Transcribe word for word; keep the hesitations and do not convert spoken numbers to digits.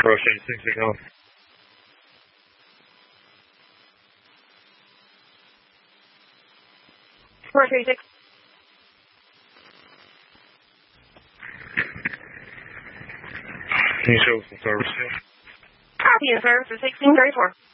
Roche six signal. four three six. Can you show some service? Copy, and service is sixteen thirty-four.